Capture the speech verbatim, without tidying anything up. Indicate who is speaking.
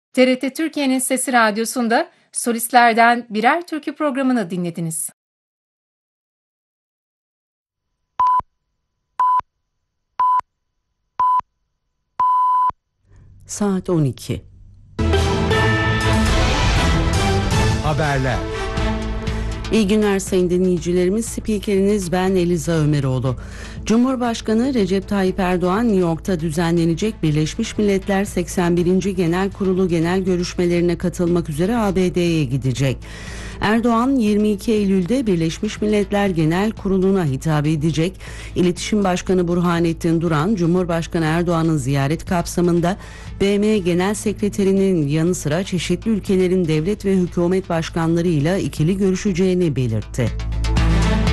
Speaker 1: T R T Türkiye'nin Sesi Radyosu'nda solistlerden birer türkü programını dinlediniz.
Speaker 2: Saat on iki.
Speaker 3: Haberler.
Speaker 2: İyi günler sayın dinleyicilerimiz. Spikeriniz ben Eliza Ömeroğlu. Cumhurbaşkanı Recep Tayyip Erdoğan New York'ta düzenlenecek Birleşmiş Milletler seksen birinci Genel Kurulu genel görüşmelerine katılmak üzere A B D'ye gidecek. Erdoğan yirmi iki Eylül'de Birleşmiş Milletler Genel Kurulu'na hitap edecek. İletişim Başkanı Burhanettin Duran, Cumhurbaşkanı Erdoğan'ın ziyaret kapsamında B M Genel Sekreterinin yanı sıra çeşitli ülkelerin devlet ve hükümet başkanlarıyla ikili görüşeceğini belirtti.